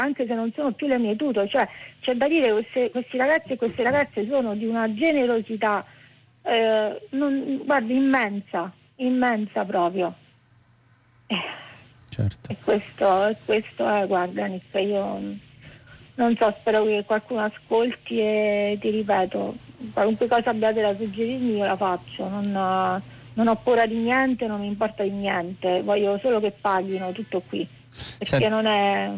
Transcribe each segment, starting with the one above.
anche se non sono più le mie tutor, cioè c'è da dire che questi ragazzi e queste ragazze sono di una generosità guarda, immensa proprio. Certo. E questo è, guarda Nick, io non so, spero che qualcuno ascolti e ti ripeto, qualunque cosa abbiate da suggerirmi io la faccio, non ho paura di niente, non mi importa di niente, voglio solo che paghino, tutto qui, perché non è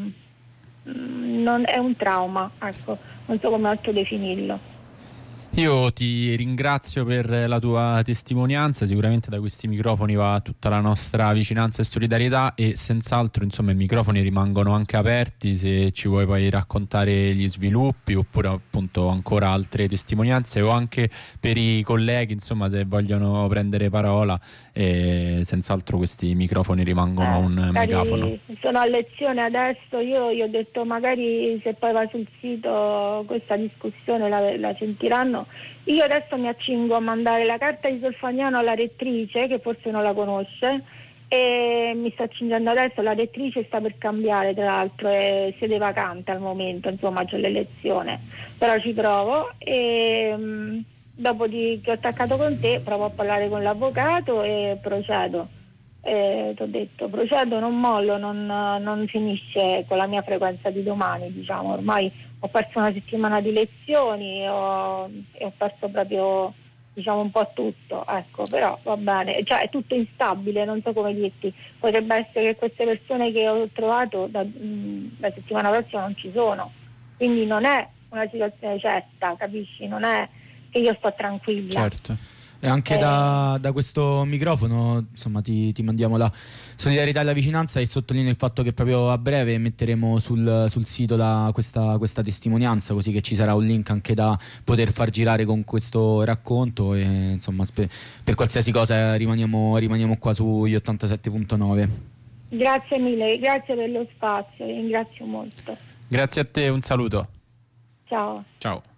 un trauma, ecco, non so come altro definirlo. Io ti ringrazio per la tua testimonianza, sicuramente da questi microfoni va tutta la nostra vicinanza e solidarietà, e senz'altro insomma i microfoni rimangono anche aperti se ci vuoi poi raccontare gli sviluppi, oppure appunto ancora altre testimonianze, o anche per i colleghi insomma se vogliono prendere parola, senz'altro questi microfoni rimangono un megafono. Sono a lezione adesso, io gli ho detto magari se poi va sul sito questa discussione la sentiranno. Io adesso mi accingo a mandare la carta di Solfagnano alla rettrice, che forse non la conosce, e mi sto accingendo adesso, la rettrice sta per cambiare tra l'altro, è sede vacante al momento, insomma c'è l'elezione, però ci provo e dopo che ho attaccato con te provo a parlare con l'avvocato e procedo. Ti ho detto procedo, non mollo, non finisce con la mia frequenza di domani, diciamo, ormai ho perso una settimana di lezioni e ho perso proprio, diciamo, un po' tutto, ecco, però va bene, cioè è tutto instabile, non so come dirti, potrebbe essere che queste persone che ho trovato la settimana prossima non ci sono, quindi non è una situazione certa, capisci? Non è che io sto tranquilla. Certo. E anche da questo microfono insomma ti mandiamo la solidarietà e la vicinanza, e sottolineo il fatto che proprio a breve metteremo sul sito questa testimonianza, così che ci sarà un link anche da poter far girare con questo racconto, e insomma per qualsiasi cosa rimaniamo qua sugli 87.9. Grazie mille, grazie per lo spazio, ringrazio molto. Grazie a te, un saluto. Ciao. Ciao.